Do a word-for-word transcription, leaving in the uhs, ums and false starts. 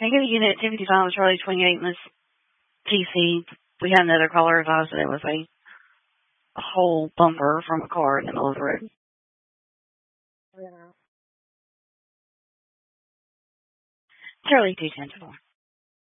Negative unit two fifty-five, Charlie twenty-eight, Miss T C. We had another caller advise that it was a, a whole bumper from a car in the middle of the road. Charlie two ten four.